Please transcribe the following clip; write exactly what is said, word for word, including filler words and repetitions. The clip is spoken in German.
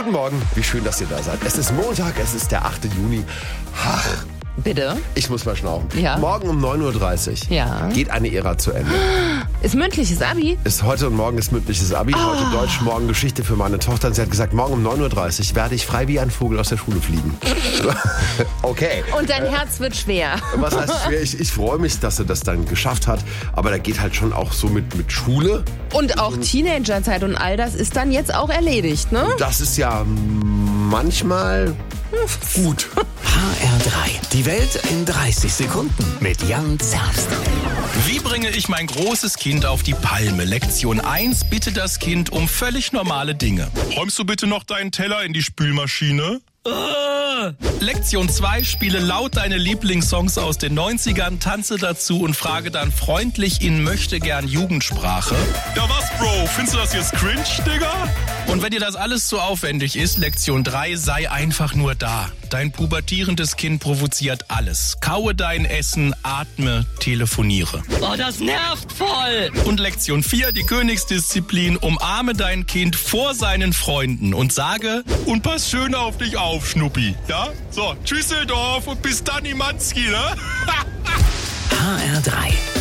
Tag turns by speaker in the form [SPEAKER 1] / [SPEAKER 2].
[SPEAKER 1] Guten Morgen, wie schön, dass ihr da seid. Es ist Montag, es ist der achte Juni. Ach,
[SPEAKER 2] Bitte?
[SPEAKER 1] ich muss mal schnaufen.
[SPEAKER 2] Ja.
[SPEAKER 1] Morgen um neun Uhr dreißig
[SPEAKER 2] Ja.
[SPEAKER 1] geht eine Ära zu Ende.
[SPEAKER 2] Ist mündliches Abi?
[SPEAKER 1] Ist heute und morgen ist mündliches Abi, heute Deutsch, morgen Geschichte für meine Tochter. Und sie hat gesagt, morgen um neun Uhr dreißig werde ich frei wie ein Vogel aus der Schule fliegen. Okay.
[SPEAKER 2] Und dein Herz wird schwer.
[SPEAKER 1] Was heißt schwer? Ich, ich freue mich, dass sie das dann geschafft hat. Aber da geht halt schon auch so mit, mit Schule.
[SPEAKER 2] Und auch Teenagerzeit und all das ist dann jetzt auch erledigt, ne?
[SPEAKER 1] Das ist ja manchmal gut.
[SPEAKER 3] H R drei. Die Welt in dreißig Sekunden mit Jan Zerst.
[SPEAKER 4] Wie bringe ich mein großes Kind auf die Palme? Lektion eins, bitte das Kind um völlig normale Dinge. Räumst du bitte noch deinen Teller in die Spülmaschine? Äh. Lektion zwei, spiele laut deine Lieblingssongs aus den neunzigern, tanze dazu und frage dann freundlich in möchtegern Jugendsprache. Ja was, Bro? Findest du das jetzt cringe, Digga? Und wenn dir das alles zu aufwendig ist, Lektion drei, sei einfach nur da. Dein pubertierendes Kind provoziert alles. Kaue dein Essen, atme, telefoniere.
[SPEAKER 5] Oh, das nervt voll!
[SPEAKER 4] Und Lektion vier, die Königsdisziplin, umarme dein Kind vor seinen Freunden und sage, und pass schön auf dich auf, Schnuppi. Ja? So, Tschüsseldorf und bis dann, Imanski, ne?
[SPEAKER 3] H R drei.